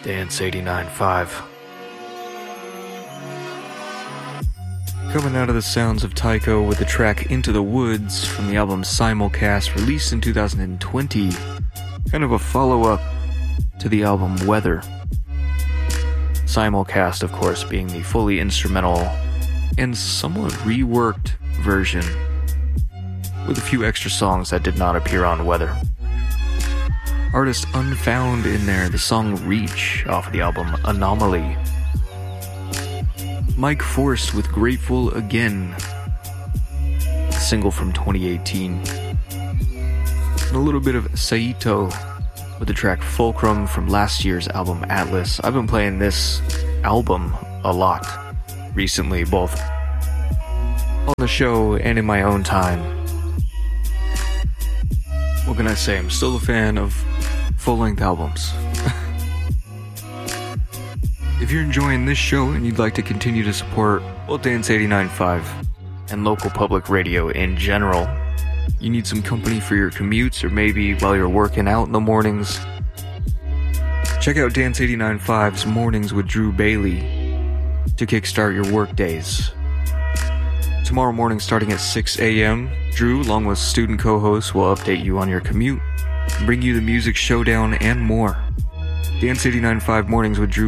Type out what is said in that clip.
Dance 89.5. Coming out of the sounds of Tycho with the track Into the Woods from the album Simulcast, released in 2020. Kind of a follow-up to the album Weather. Simulcast, of course, being the fully instrumental and somewhat reworked version, with a few extra songs that did not appear on Weather. Artist Unfound in there, the song Reach off of the album Anomaly. Mike Force with Grateful Again, a single from 2018. And a little bit of Saito with the track Fulcrum from last year's album Atlas. I've been playing this album a lot recently, both on the show and in my own time. What can I say? I'm still a fan of full-length albums. If you're enjoying this show and you'd like to continue to support Dance 89.5 and local public radio in general, you need some company for your commutes or maybe while you're working out in the mornings, check out Dance 89.5's Mornings with Drew Bailey to kickstart your work days. Tomorrow morning starting at 6 a.m., Drew, along with student co-hosts, will update you on your commute, bring you the music showdown and more. Dance 89.5 Mornings with Drew